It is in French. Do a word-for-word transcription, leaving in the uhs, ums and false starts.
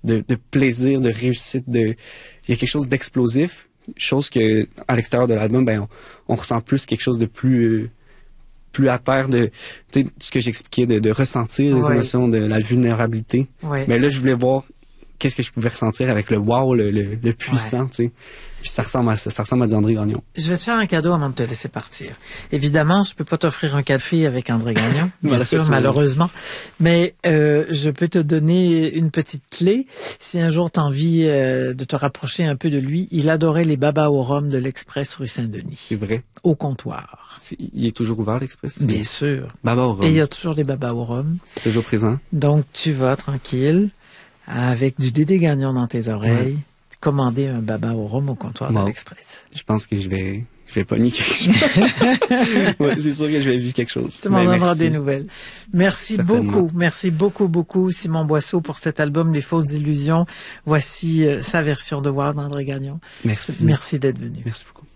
de, de plaisir, de réussite, de, il y a quelque chose d'explosif, chose que, à l'extérieur de l'album, ben, on, on ressent plus quelque chose de plus, euh, plus à terre de, tu sais, ce que j'expliquais, de, de ressentir les Oui. émotions, de la vulnérabilité. Oui. Mais là, je voulais voir qu'est-ce que je pouvais ressentir avec le wow, le, le, le puissant, Ouais. tu sais. Puis ça ressemble à ça, ça ressemble à du André Gagnon. Je vais te faire un cadeau avant de te laisser partir. Évidemment, je peux pas t'offrir un café avec André Gagnon, bien sûr, malheureusement. Mais euh, je peux te donner une petite clé. Si un jour tu as envie euh, de te rapprocher un peu de lui, il adorait les babas au rhum de l'Express rue Saint-Denis. C'est vrai. Au comptoir. C'est, il est toujours ouvert, l'Express? Bien sûr. Baba au rhum. Et il y a toujours des babas au rhum. C'est toujours présent. Donc, tu vas tranquille, avec du Dédé Gagnon dans tes oreilles, Ouais. commander un baba au rhum au comptoir Wow. de l'Express. Je pense que je vais, je vais pogner quelque chose. Ouais, c'est sûr que je vais vivre quelque chose. Tu m'en Mais donneras merci. des nouvelles. Merci Certainement. beaucoup, merci beaucoup, beaucoup, Simon Boisseau, pour cet album Les Fausses Illusions. Voici euh, sa version de Wow d'André Gagnon. Merci. Merci d'être venu. Merci beaucoup.